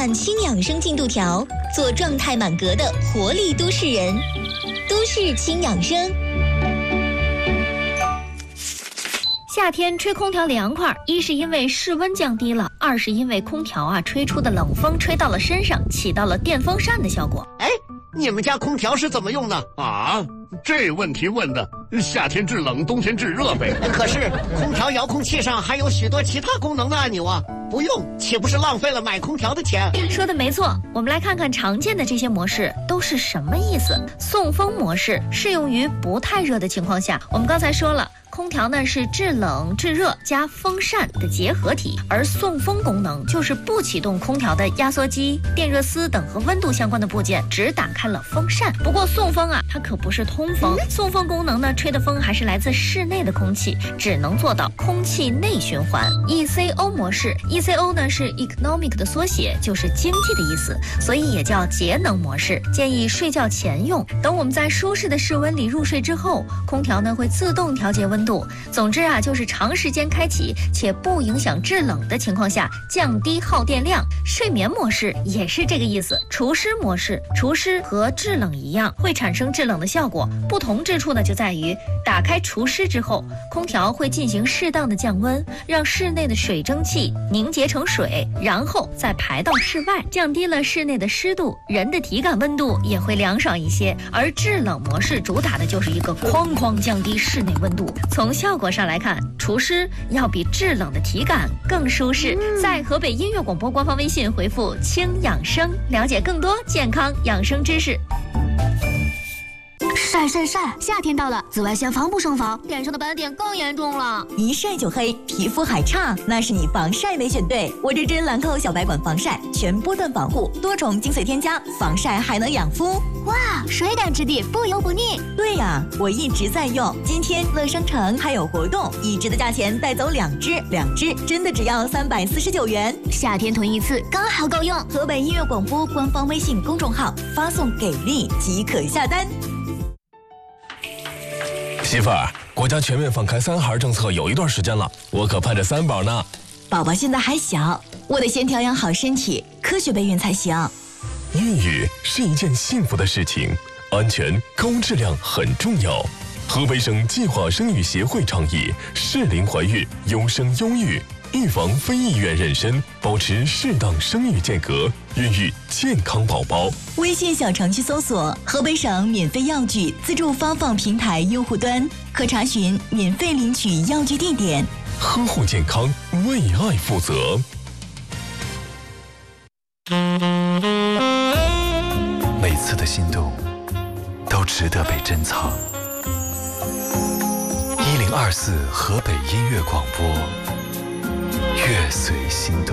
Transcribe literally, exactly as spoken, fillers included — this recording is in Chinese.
看轻养生进度条，做状态满格的活力都市人。都市轻养生。 夏天吹空调凉快，一是因为室温降低了，二是因为空调啊吹出的冷风吹到了身上，起到了电风扇的效果。 哎，你们家空调是怎么用的啊？这问题问的，夏天制冷，冬天制热呗。 可是空调遥控器上还有许多其他功能的按钮啊，不用岂不是浪费了买空调的钱？ 说的没错，我们来看看常见的这些模式都是什么意思。送风模式适用于不太热的情况下，我们刚才说了。空调呢是制冷制热加风扇的结合体，而送风功能就是不启动空调的压缩机、电热丝等和温度相关的部件，只打开了风扇。不过送风啊，它可不是通风，送风功能呢，吹的风还是来自室内的空气，只能做到空气内循环。E C O 模式 ，E C O 呢是 economic 的缩写，就是经济的意思，所以也叫节能模式，建议睡觉前用。等我们在舒适的室温里入睡之后，空调呢会自动调节温度。总之啊，就是长时间开启且不影响制冷的情况下，降低耗电量。睡眠模式也是这个意思。除湿模式，除湿和制冷一样，会产生制冷的效果。不同之处呢，就在于打开除湿之后，空调会进行适当的降温，让室内的水蒸气凝结成水，然后再排到室外，降低了室内的湿度，人的体感温度也会凉爽一些。而制冷模式主打的就是一个哐哐降低室内温度。从效果上来看，除湿要比制冷的体感更舒适。在河北音乐广播官方微信回复轻养生，了解更多健康养生知识。 晒晒晒！夏天到了，紫外线防不胜防，脸上的斑点更严重了。 一晒就黑，皮肤还差，那是你防晒没选对。我这支兰蔻小白管防晒，全波段防护，多重精粹添加，防晒还能养肤。 哇，水感质地，不油不腻。 对呀、啊，我一直在用。今天乐商城还有活动，一支的价钱带走两支，两支真的只要三百四十九元。 夏天囤一次刚好够用。 河北音乐广播官方微信公众号发送给力即可下单。 媳妇儿，国家全面放开三孩政策有一段时间了，我可盼着三宝呢。 宝宝现在还小，我得先调养好身体，科学备孕才行。 孕育是一件幸福的事情，安全高质量很重要。河北省计划生育协会倡议适龄怀孕，优生优育，预防非意愿妊娠，保持适当生育间隔，孕育健康宝宝。 微信小程序搜索河北省免费药具自助发放平台用户端，可查询免费领取药具地点。 呵护健康，为爱负责。 每次的心动都值得被珍藏。一零二四河北音乐广播，乐随心动。